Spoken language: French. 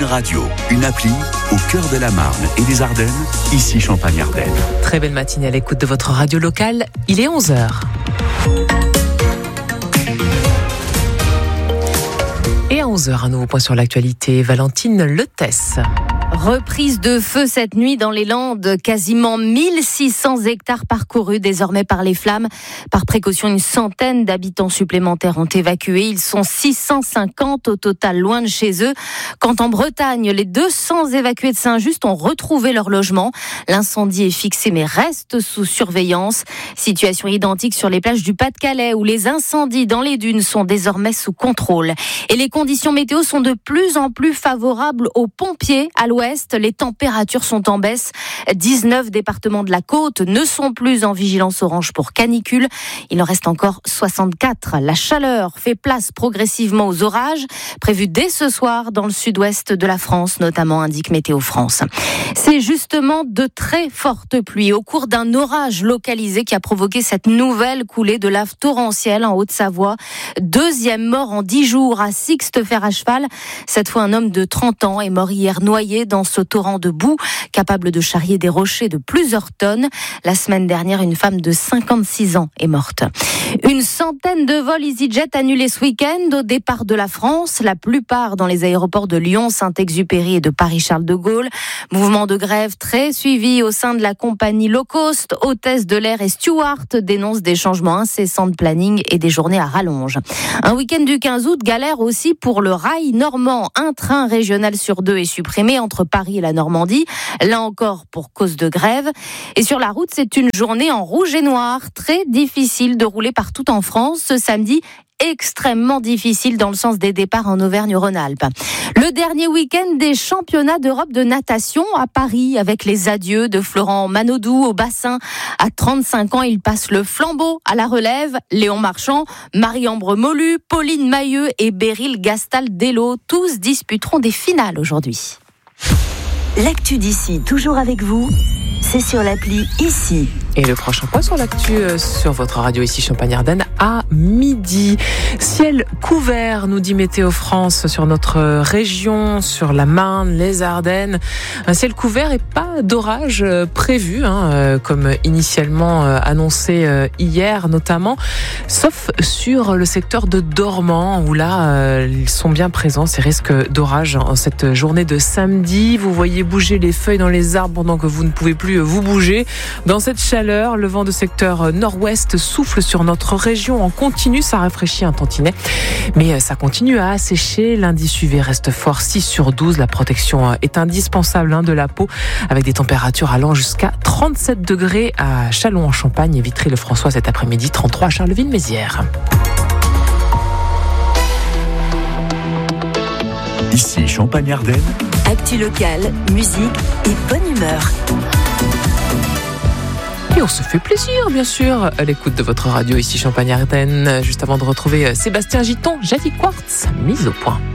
Radio, une appli au cœur de la Marne et des Ardennes, ici Champagne-Ardenne. Très belle matinée à l'écoute de votre radio locale, il est 11h. Et à 11h, un nouveau point sur l'actualité, Valentine Letesse. Reprise de feu cette nuit dans les Landes, quasiment 1600 hectares parcourus désormais par les flammes. Par précaution, une centaine d'habitants supplémentaires ont évacué. Ils sont 650 au total loin de chez eux. Quand en Bretagne, les 200 évacués de Saint-Just ont retrouvé leur logement. L'incendie est fixé mais reste sous surveillance. Situation identique sur les plages du Pas-de-Calais où les incendies dans les dunes sont désormais sous contrôle. Et les conditions météo sont de plus en plus favorables aux pompiers à l'ouest. Les températures sont en baisse. 19 départements de la côte ne sont plus en vigilance orange pour canicule. Il en reste encore 64. La chaleur fait place progressivement aux orages, prévus dès ce soir dans le sud-ouest de la France, notamment, indique Météo France. C'est justement de très fortes pluies au cours d'un orage localisé qui a provoqué cette nouvelle coulée de lave torrentielle en Haute-Savoie. Deuxième mort en 10 jours à Sixte-Fer-à-Cheval. Cette fois, un homme de 30 ans est mort hier noyé dans ce torrent de boue, capable de charrier des rochers de plusieurs tonnes. La semaine dernière, une femme de 56 ans est morte. Une centaine de vols EasyJet annulés ce week-end au départ de la France, la plupart dans les aéroports de Lyon, Saint-Exupéry et de Paris-Charles de Gaulle. Mouvement de grève très suivi au sein de la compagnie low cost. Hôtesse de l'air et Stewart dénoncent des changements incessants de planning et des journées à rallonge. Un week-end du 15 août, galère aussi pour le rail normand. Un train régional sur 2 est supprimé entre Paris et la Normandie, là encore pour cause de grève. Et sur la route, c'est une journée en rouge et noir, très difficile de rouler partout en France ce samedi. Extrêmement difficile dans le sens des départs en Auvergne-Rhône-Alpes. Le dernier week-end des championnats d'Europe de natation à Paris avec les adieux de Florent Manodou au bassin. À 35 ans, il passe le flambeau à la relève. Léon Marchand, Marie-Ambre Molu, Pauline Mailleux et Beryl Gastal-Dello, tous disputeront des finales aujourd'hui. L'actu d'ici, toujours avec vous, c'est sur l'appli Ici. Et le prochain point sur l'actu sur votre radio ici Champagne-Ardenne à midi. Ciel couvert, nous dit Météo France, sur notre région, sur la Marne, les Ardennes. Un ciel couvert et pas d'orage prévu, comme initialement annoncé hier notamment, sauf sur le secteur de Dormans où là, ils sont bien présents, ces risques d'orage en cette journée de samedi. Vous voyez bouger les feuilles dans les arbres pendant que vous ne pouvez plus vous bouger. Dans cette chaleur, le vent de secteur nord-ouest souffle sur notre région en continu, ça rafraîchit un tantinet, mais ça continue à assécher. L'indice UV reste fort, 6 sur 12. La protection est indispensable de la peau, avec des températures allant jusqu'à 37 degrés à Châlons-en-Champagne et Vitry-le-François cet après-midi, 33 à Charleville-Mézières. Ici Champagne-Ardenne. Actu locale, musique et bonne humeur. Et on se fait plaisir, bien sûr, à l'écoute de votre radio ici Champagne-Ardenne. Juste avant de retrouver Sébastien Giton, Javi Quartz, mise au point.